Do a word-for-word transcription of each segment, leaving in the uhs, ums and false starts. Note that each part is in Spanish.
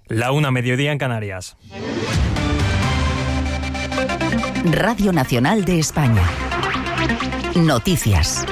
La una, mediodía en Canarias. Radio Nacional de España. Noticias.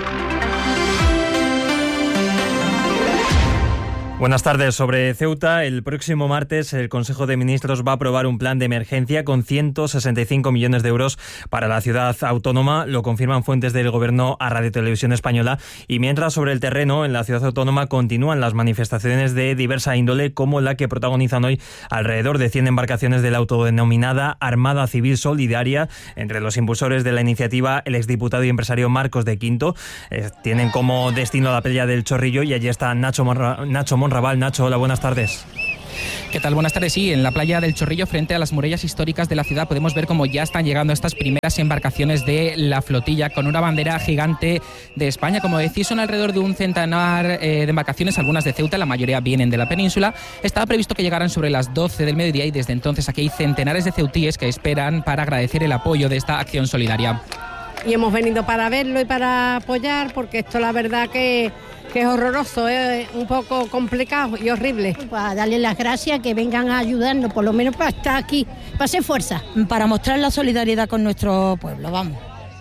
Buenas tardes. Sobre Ceuta, el próximo martes el Consejo de Ministros va a aprobar un plan de emergencia con ciento sesenta y cinco millones de euros para la ciudad autónoma. Lo confirman fuentes del Gobierno a Radio Televisión Española. Y mientras, sobre el terreno, en la ciudad autónoma continúan las manifestaciones de diversa índole, como la que protagonizan hoy alrededor de cien embarcaciones de la autodenominada Armada Civil Solidaria. Entre los impulsores de la iniciativa, el exdiputado y empresario Marcos de Quinto. Eh, tienen como destino la playa del Chorrillo y allí está Nacho Monra- Nacho Monra- Raval. Nacho, hola, buenas tardes. ¿Qué tal? Buenas tardes. Sí, en la playa del Chorrillo, frente a las murallas históricas de la ciudad, podemos ver cómo ya están llegando estas primeras embarcaciones de la flotilla con una bandera gigante de España. Como decís, son alrededor de un centenar eh, de embarcaciones, algunas de Ceuta, la mayoría vienen de la península. Estaba previsto que llegaran sobre las doce del mediodía y desde entonces aquí hay centenares de ceutíes que esperan para agradecer el apoyo de esta acción solidaria. Y hemos venido para verlo y para apoyar, porque esto la verdad que... que es horroroso, es un poco complicado y horrible. Para darle las gracias, que vengan a ayudarnos, por lo menos para estar aquí, para hacer fuerza. Para mostrar la solidaridad con nuestro pueblo, vamos.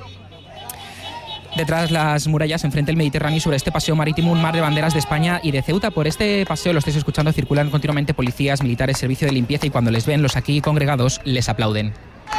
Detrás las murallas, enfrente del Mediterráneo, y sobre este paseo marítimo, un mar de banderas de España y de Ceuta. Por este paseo, lo estáis escuchando, circulan continuamente policías, militares, servicio de limpieza, y cuando les ven los aquí congregados, les aplauden.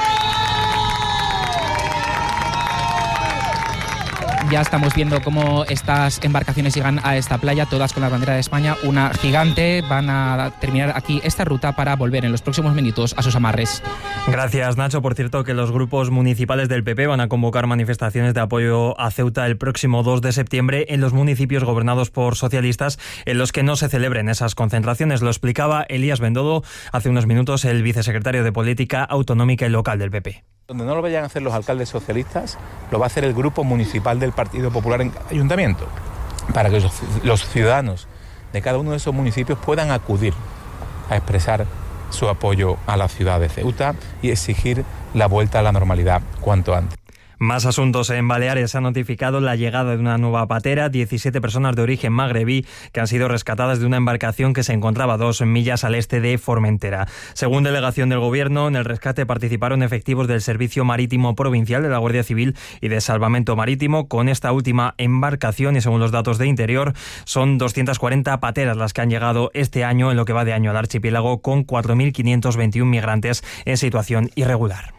Ya estamos viendo cómo estas embarcaciones llegan a esta playa, todas con la bandera de España, una gigante. Van a terminar aquí esta ruta para volver en los próximos minutos a sus amarres. Gracias, Nacho. Por cierto, que los grupos municipales del P P van a convocar manifestaciones de apoyo a Ceuta el próximo dos de septiembre en los municipios gobernados por socialistas, en los que no se celebren esas concentraciones. Lo explicaba Elías Bendodo hace unos minutos, el vicesecretario de Política Autonómica y Local del P P. Donde no lo vayan a hacer los alcaldes socialistas, lo va a hacer el grupo municipal del Partido Popular en cada ayuntamiento, para que los ciudadanos de cada uno de esos municipios puedan acudir a expresar su apoyo a la ciudad de Ceuta y exigir la vuelta a la normalidad cuanto antes. Más asuntos. En Baleares se ha notificado la llegada de una nueva patera, diecisiete personas de origen magrebí que han sido rescatadas de una embarcación que se encontraba a dos millas al este de Formentera. Según delegación del Gobierno, en el rescate participaron efectivos del Servicio Marítimo Provincial, de la Guardia Civil y de Salvamento Marítimo. Con esta última embarcación, y según los datos de Interior, son doscientas cuarenta pateras las que han llegado este año, en lo que va de año, al archipiélago, con cuatro mil quinientos veintiuno migrantes en situación irregular.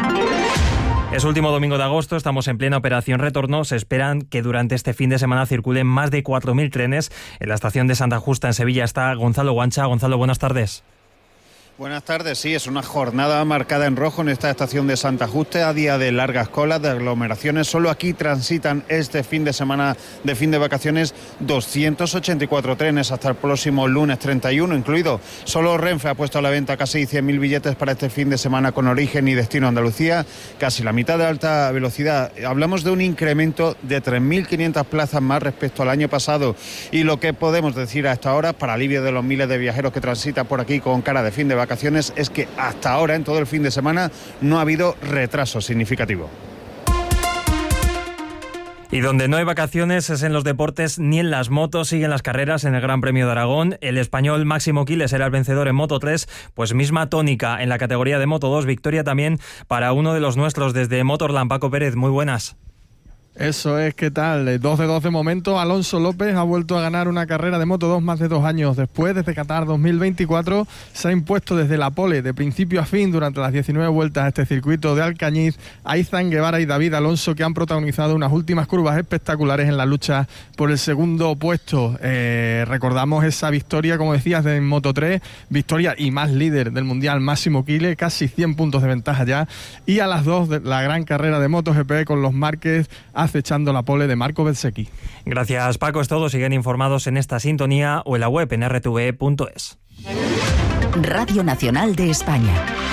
Es último domingo de agosto, estamos en plena operación retorno. Se esperan que durante este fin de semana circulen más de cuatro mil trenes. En la estación de Santa Justa, en Sevilla, está Gonzalo Guancha. Gonzalo, buenas tardes. Buenas tardes, sí, es una jornada marcada en rojo en esta estación de Santa Justa, a día de largas colas, de aglomeraciones. Solo aquí transitan este fin de semana de fin de vacaciones doscientos ochenta y cuatro trenes hasta el próximo lunes treinta y uno, incluido. Solo Renfe ha puesto a la venta casi cien mil billetes para este fin de semana con origen y destino a Andalucía, casi la mitad de alta velocidad. Hablamos de un incremento de tres mil quinientas plazas más respecto al año pasado, y lo que podemos decir a esta hora, para alivio de los miles de viajeros que transitan por aquí con cara de fin de vacaciones, es que hasta ahora, en todo el fin de semana, no ha habido retraso significativo. Y donde no hay vacaciones es en los deportes ni en las motos. Siguen las carreras en el Gran Premio de Aragón. El español Máximo Quiles era el vencedor en Moto tres, pues misma tónica en la categoría de Moto dos. Victoria también para uno de los nuestros desde Motorland, Paco Pérez. Muy buenas. Eso es, ¿qué tal? dos de dos de momento. Alonso López ha vuelto a ganar una carrera de Moto dos más de dos años después. Desde Qatar dos mil veinticuatro se ha impuesto desde la pole de principio a fin durante las diecinueve vueltas a este circuito de Alcañiz a Izan Guevara y David Alonso, que han protagonizado unas últimas curvas espectaculares en la lucha por el segundo puesto. Eh, recordamos esa victoria, como decías, de Moto tres, victoria y más líder del Mundial Máximo Quiles, casi cien puntos de ventaja ya. Y a las dos, de la gran carrera de MotoGP con los Márquez acechando la pole de Marco Bezzecchi. Gracias, Paco. Es todo. Siguen informados en esta sintonía o en la web en r t v punto es. Radio Nacional de España.